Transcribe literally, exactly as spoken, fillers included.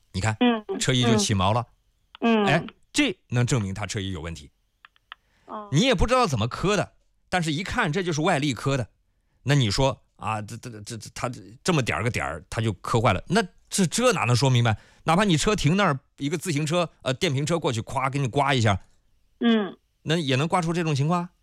你看， 嗯， 车衣就起毛了。 嗯， 哎，这能证明他车衣有问题。 哦， 你也不知道怎么磕的，但是一看这就是外力磕的。那你说啊，这这这这他这么点儿个点儿他就磕坏了，那这这哪能说明白？哪怕你车停那儿，一个自行车呃电瓶车过去，咵给你刮一下， 嗯， 那也能刮出这种情况。